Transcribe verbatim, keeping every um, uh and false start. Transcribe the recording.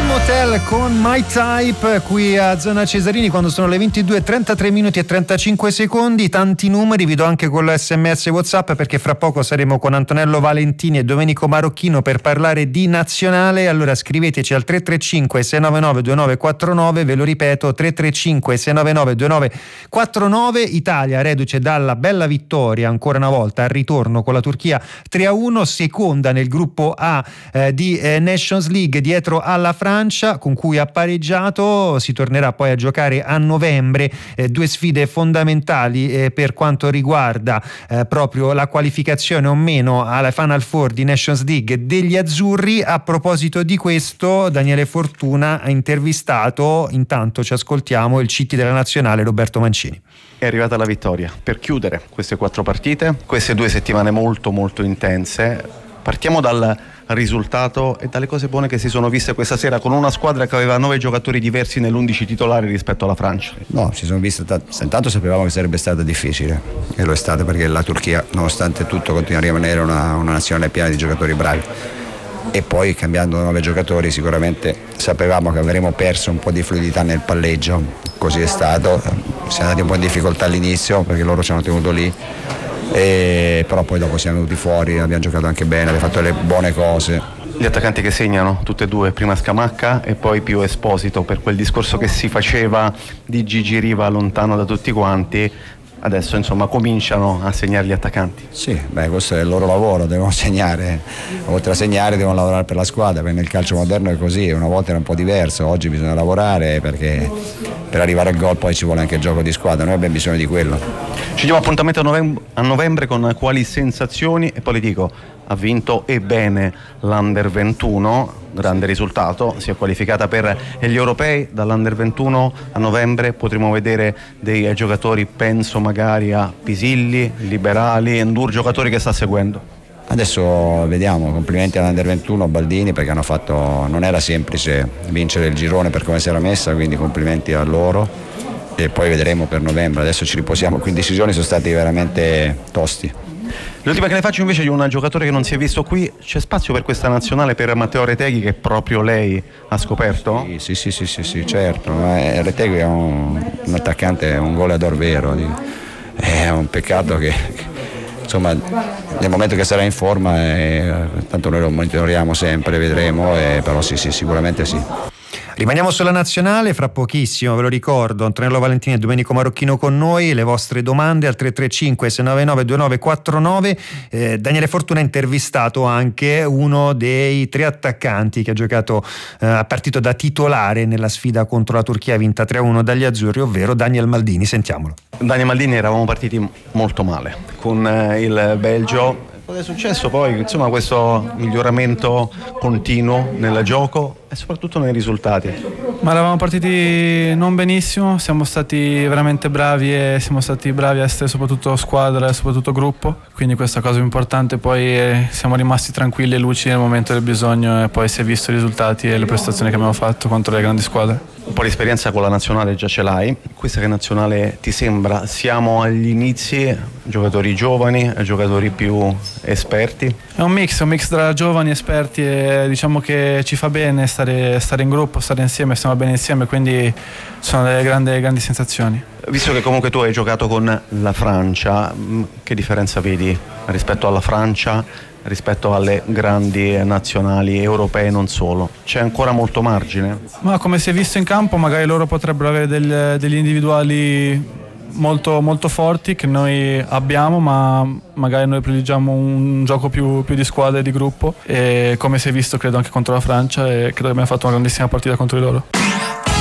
Motel con My Type qui a Zona Cesarini quando sono le ventidue e trentatré minuti e trentacinque secondi. Tanti numeri, vi do anche con l'esse emme esse WhatsApp perché fra poco saremo con Antonello Valentini e Domenico Marocchino per parlare di nazionale. Allora scriveteci al tre tre cinque sei nove nove due nove quattro nove, ve lo ripeto tre tre cinque sei nove nove due nove quattro nove. Italia reduce dalla bella vittoria ancora una volta al ritorno con la Turchia tre a uno, seconda nel gruppo A eh, di eh, Nations League dietro alla Francia, con cui ha pareggiato. Si tornerà poi a giocare a novembre, eh, due sfide fondamentali eh, per quanto riguarda eh, proprio la qualificazione o meno alla Final Four di Nations League degli azzurri. A proposito di questo, Daniele Fortuna ha intervistato, intanto ci ascoltiamo il C T della nazionale Roberto Mancini. È arrivata la vittoria per chiudere queste quattro partite, queste due settimane molto molto intense. Partiamo dal risultato e dalle cose buone che si sono viste questa sera con una squadra che aveva nove giocatori diversi nell'undici titolari rispetto alla Francia. No, si sono viste t- intanto sapevamo che sarebbe stata difficile e lo è stata perché la Turchia nonostante tutto continua a rimanere una, una nazione piena di giocatori bravi e poi cambiando nove giocatori sicuramente sapevamo che avremmo perso un po' di fluidità nel palleggio, così è stato. Siamo andati un po' in difficoltà all'inizio perché loro ci hanno tenuto lì. E però poi dopo siamo venuti fuori, abbiamo giocato anche bene, abbiamo fatto le buone cose. Gli attaccanti che segnano, tutte e due, prima Scamacca e poi Pio Esposito, per quel discorso che si faceva di Gigi Riva lontano da tutti quanti, adesso insomma cominciano a segnare gli attaccanti. Sì, beh, questo è il loro lavoro, devono segnare, oltre a segnare devono lavorare per la squadra, perché nel calcio moderno è così, una volta era un po' diverso, oggi bisogna lavorare perché per arrivare al gol poi ci vuole anche il gioco di squadra, noi abbiamo bisogno di quello. Ci diamo appuntamento a novembre, a novembre con quali sensazioni e poi le dico, ha vinto e bene l'Under ventuno, grande risultato, si è qualificata per gli europei. Dall'Under ventuno a novembre potremo vedere dei giocatori, penso magari a Pisilli, Liberali, Endur, giocatori che sta seguendo. Adesso vediamo, complimenti all'Under ventuno, Baldini, perché hanno fatto, non era semplice vincere il girone per come si era messa, quindi complimenti a loro e poi vedremo per novembre. Adesso ci riposiamo, quindici giorni sono stati veramente tosti. L'ultima che le faccio invece di un giocatore che non si è visto qui, c'è spazio per questa nazionale per Matteo Retegui che proprio lei ha scoperto? Sì, sì, sì, sì, sì certo, Retegui è un, un attaccante, un goleador vero, è un peccato che, che insomma nel momento che sarà in forma, eh, tanto noi lo monitoriamo sempre, vedremo, eh, però sì, sì, sicuramente sì. Rimaniamo sulla nazionale, fra pochissimo, ve lo ricordo, Antonello Valentini e Domenico Marocchino con noi, le vostre domande al tre tre cinque sei nove nove due nove quattro nove. eh, Daniele Fortuna ha intervistato anche uno dei tre attaccanti che ha giocato, eh, ha partito da titolare nella sfida contro la Turchia vinta tre a uno dagli azzurri, ovvero Daniel Maldini. Sentiamolo. Daniel Maldini, eravamo partiti molto male con eh, il Belgio. Cosa è successo poi? Insomma, questo miglioramento continuo nel gioco e soprattutto nei risultati. Ma eravamo partiti non benissimo, siamo stati veramente bravi e siamo stati bravi a essere soprattutto squadra e soprattutto gruppo, quindi questa cosa è importante. Poi siamo rimasti tranquilli e lucidi nel momento del bisogno e poi si è visto i risultati e le prestazioni che abbiamo fatto contro le grandi squadre. Un po' di esperienza con la nazionale già ce l'hai, questa che nazionale ti sembra? Siamo agli inizi, giocatori giovani, giocatori più esperti? È un mix, un mix tra giovani e esperti e diciamo che ci fa bene stare, stare in gruppo, stare insieme, stiamo bene insieme, quindi sono delle grandi, grandi sensazioni. Visto che comunque tu hai giocato con la Francia, che differenza vedi rispetto alla Francia, rispetto alle grandi nazionali europee non solo? C'è ancora molto margine? Ma come si è visto in campo, magari loro potrebbero avere del, degli individuali molto, molto forti che noi abbiamo, ma magari noi privilegiamo un gioco più, più di squadra e di gruppo, e come si è visto credo anche contro la Francia, e credo che abbiamo fatto una grandissima partita contro di loro.